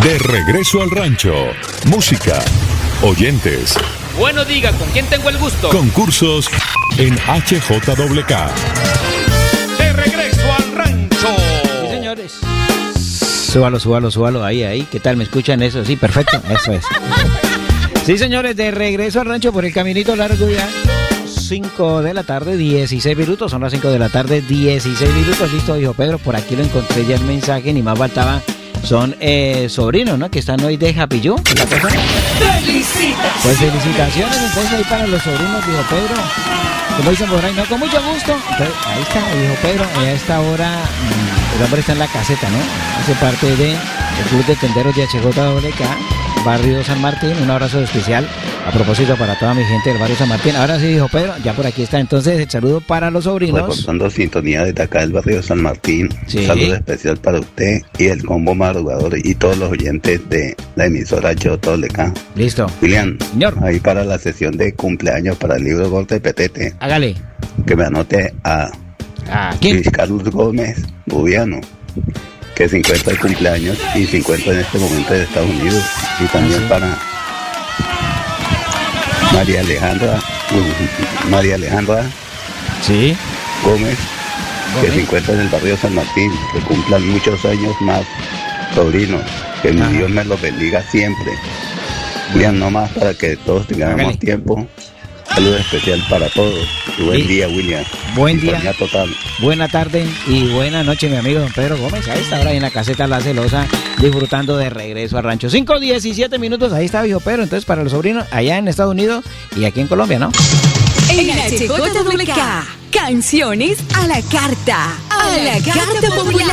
De regreso al rancho. Música, oyentes. Bueno, diga, ¿con quién tengo el gusto? Concursos en HJWK. De regreso al rancho. Sí, señores. Súbalo, ahí. ¿Qué tal? ¿Me escuchan eso? Sí, perfecto, eso es. Sí, señores, de regreso al rancho por el caminito largo ya. 5 de la tarde, 16 minutos. Son las 5 de la tarde, 16 minutos. Listo, dijo Pedro. Por aquí lo encontré ya el mensaje. Ni más faltaba. Son sobrinos, ¿no? Que están hoy de Happy You. ¡Felicitaciones! Pues felicitaciones. Entonces ahí para los sobrinos, dijo Pedro. Como dicen por ahí, no, con mucho gusto. Entonces, ahí está, dijo Pedro. A esta hora el hombre está en la caseta, ¿no? Hace parte del Club de Tenderos de HJWK, Barrio San Martín. Un abrazo especial a propósito para toda mi gente del Barrio San Martín. Ahora sí, dijo Pedro, ya por aquí está. Entonces, el saludo para los sobrinos. Reportando sintonía desde acá del Barrio San Martín. Sí. Un saludo especial para usted y el combo madrugador y todos los oyentes de la emisora HJWK. Listo. William, Señor. ahí para la sesión de cumpleaños para el libro Gordo de Petete. Hágale. Que me anote a ¿quién? Luis Carlos Gómez Bubiano, que se encuentra de cumpleaños y se encuentra en este momento en Estados Unidos. Y también para María Alejandra Sí. Gómez, que se encuentra en el Barrio San Martín. Que cumplan muchos años más, sobrinos. Que mi Dios me los bendiga siempre. William, no más para que todos tengamos Hágale. tiempo. Saludo especial para todos. Y buen día, William. Buen día. Sintonía total. Buena tarde y buena noche, mi amigo don Pedro Gómez. A esta hora en la caseta La Celosa, disfrutando de regreso al rancho. 5:17 minutos, ahí está, viejo Pedro. Entonces, para los sobrinos, allá en Estados Unidos y aquí en Colombia, ¿no? En HJWK, canciones a la carta. A la carta popular.